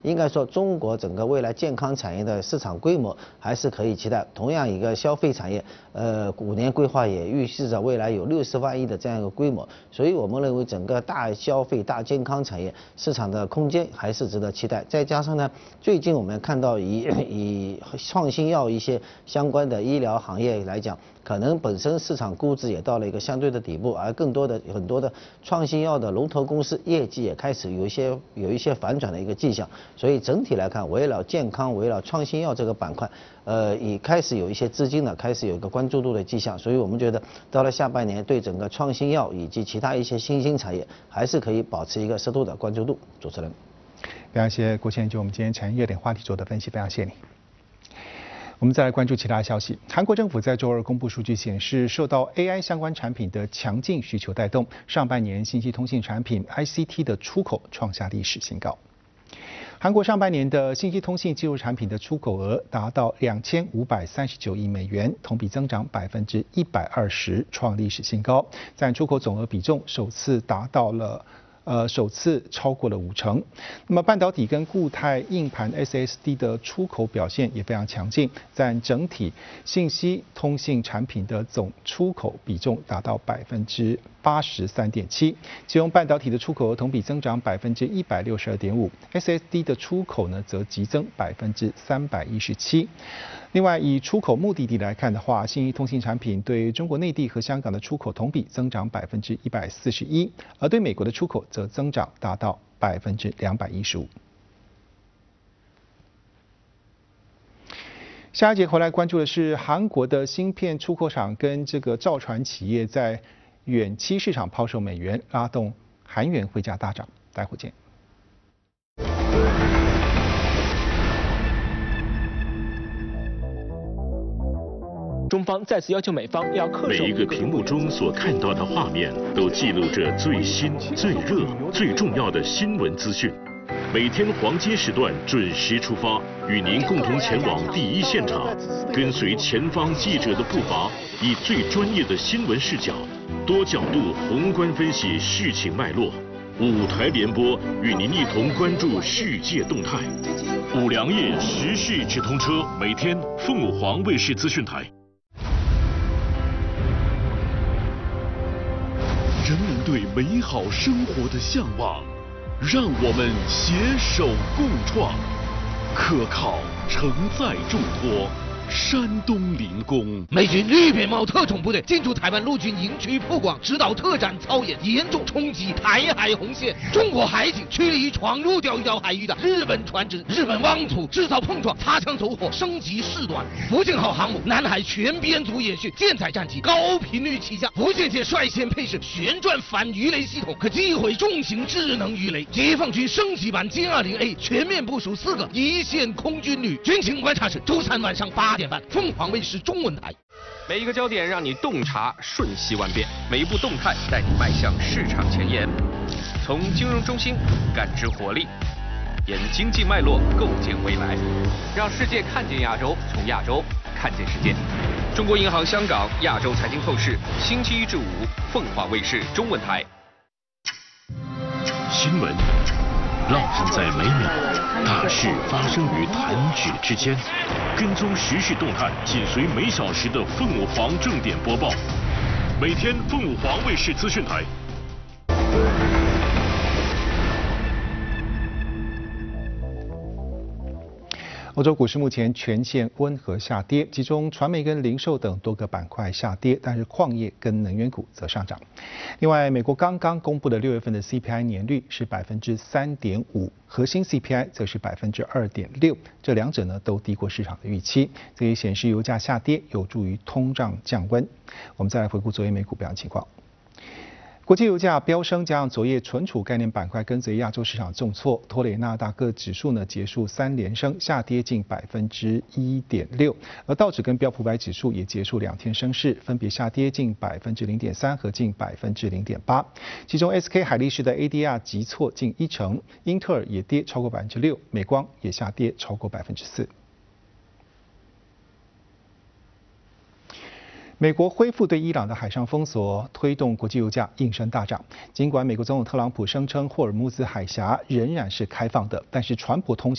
应该说，中国整个未来健康产业的市场规模还是可以期待。同样一个消费产业，5年规划也预示着未来有60万亿的这样一个规模，所以我们认为整个大消费、大健康产业市场的空间还是值得期待。再加上呢，最近我们看到以创新药一些相关的医疗行业来讲，可能本身市场估值也到了一个相对的底部，而很多的创新药的龙头公司业绩也开始有一些反转的一个迹象。所以整体来看，围绕健康、围绕创新药这个板块，已开始有一些资金呢，开始有一个关注度的迹象。所以我们觉得，到了下半年，对整个创新药以及其他一些新兴产业，还是可以保持一个适度的关注度。主持人， 非常谢谢郭先生就我们今天产业热点话题做的分析，非常谢谢你。我们再来关注其他消息。韩国政府在周二公布数据显示，受到 AI 相关产品的强劲需求带动，上半年信息通信产品 ICT 的出口创下历史新高。韩国上半年的信息通信技术产品的出口额达到2539亿美元，同比增长120%，创历史新高，占出口总额比重首次超过了50%。那么半导体跟固态硬盘 SSD 的出口表现也非常强劲，占整体信息通信产品的总出口比重达到83.7%，其中半导体的出口额同比增长162.5%，SSD 的出口呢则急增317%。另外，以出口目的地来看的话，信息通信产品对中国内地和香港的出口同比增长141%，而对美国的出口则增长达到215%。下一节回来关注的是韩国的芯片出口厂跟这个造船企业在远期市场抛售美元，拉动韩元汇价大涨。待会见。 中方再次要求美方要恪守。 每一个屏幕中所看到的画面，都记录着最新、最热、最重要的新闻资讯。每天黄金时段准时出发，与您共同前往第一现场，跟随前方记者的步伐，以最专业的新闻视角，多角度宏观分析事情脉络。5台联播，与您一同关注世界动态。5粮液时事直通车，每天凤凰卫视资讯台。人民对美好生活的向往，让我们携手共创，可靠承载重托。山东临工， 美军绿扁帽特种部队进驻台湾陆军营区曝光，指导特战操演，严重冲击台海红线。中国海警驱离闯入钓鱼岛海域的日本船只，日本妄图制造碰撞，擦枪走火，升级事端。福建号航母南海全编组演训，舰载战机高频率起降，福建舰率先配饰旋转反鱼雷系统，可击毁重型智能鱼雷。解放军升级版歼20A 全面部署4个一线空军旅。军情观察室，周3晚上8点半，凤凰卫视中文台。 每一个焦点让你洞察瞬息万变，每一步动态带你迈向市场前沿。从金融中心感知活力，沿经济脉络构建未来，让世界看见亚洲，从亚洲看见世界。中国银行香港亚洲财经透视，星期1至5，凤凰卫视中文台。 新闻浪漫在每秒，大事发生于弹指之间。跟踪时事动态，紧随每小时的凤凰正点播报。每天凤凰卫视资讯台。 欧洲股市目前全线温和下跌，其中传媒跟零售等多个板块下跌，但是矿业跟能源股则上涨。另外，美国刚刚公布的6月份的 CPI 年率是3.5%，核心 CPI 则是2.6%，这两者呢都低过市场的预期，这也显示油价下跌有助于通胀降温。我们再来回顾昨夜美股表现情况。国际油价飙升，加上昨夜存储概念板块跟随亚洲市场重挫，拖累纳斯达克指数呢结束3连升，下跌近1.6%，而道指跟标普500指数也结束2天升势，分别下跌近0.3%和近0.8%。其中 SK 海力士的 ADR 急挫近1%，英特尔也跌超过6%，美光也下跌超过4%。美国恢复对伊朗的海上封锁，推动国际油价应声大涨。尽管美国总统特朗普声称霍尔木兹海峡仍然是开放的，但是船舶通行